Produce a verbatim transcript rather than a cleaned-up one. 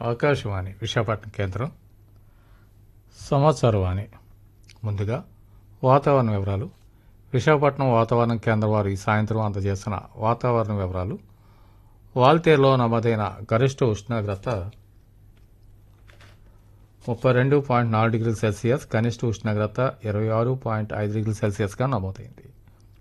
ఆకాశవాణి విశాఖపట్నం కేంద్రం సమాచారవాణి. ముందుగా వాతావరణ వివరాలు. విశాఖపట్నం వాతావరణ కేంద్రం వారు ఈ సాయంత్రం అందజేసిన వాతావరణ వివరాలు. వాల్తేరులో నమోదైన గరిష్ట ఉష్ణోగ్రత ముప్పై రెండు పాయింట్ నాలుగు డిగ్రీల సెల్సియస్, కనిష్ట ఉష్ణోగ్రత ఇరవై ఆరు పాయింట్ ఐదు డిగ్రీల సెల్సియస్గా నమోదైంది.